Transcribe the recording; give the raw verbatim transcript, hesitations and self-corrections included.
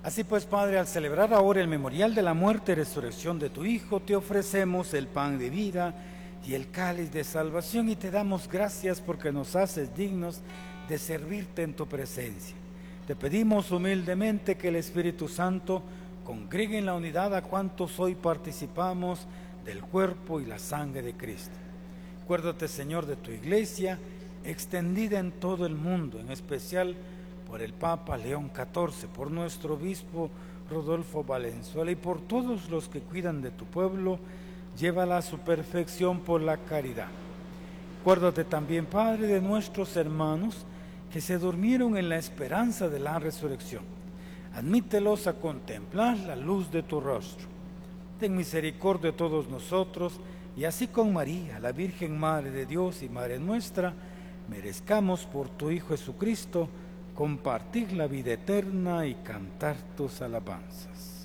Así pues, Padre, al celebrar ahora el memorial de la muerte y resurrección de tu Hijo, te ofrecemos el pan de vida y el cáliz de salvación y te damos gracias porque nos haces dignos de servirte en tu presencia. Te pedimos humildemente que el Espíritu Santo congregue en la unidad a cuantos hoy participamos del cuerpo y la sangre de Cristo. Acuérdate, Señor, de tu iglesia extendida en todo el mundo, en especial por el Papa León catorce, por nuestro obispo Rodolfo Valenzuela y por todos los que cuidan de tu pueblo, llévala a su perfección por la caridad. Acuérdate también, Padre, de nuestros hermanos que se durmieron en la esperanza de la resurrección. Admítelos a contemplar la luz de tu rostro. Ten misericordia de todos nosotros y así con María, la Virgen Madre de Dios y Madre nuestra, merezcamos por tu Hijo Jesucristo compartir la vida eterna y cantar tus alabanzas.